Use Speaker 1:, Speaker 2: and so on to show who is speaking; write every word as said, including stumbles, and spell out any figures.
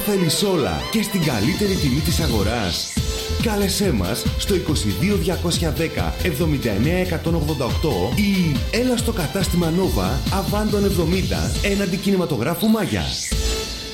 Speaker 1: θέλεις όλα και στην καλύτερη τιμή της αγοράς? Κάλεσέ μας στο είκοσι δύο διακόσια δέκα εβδομήντα εννέα εκατόν ογδόντα οκτώ ή έλα στο κατάστημα Nova Αβάντων εβδομήντα έναντι κινηματογράφου Μάγια.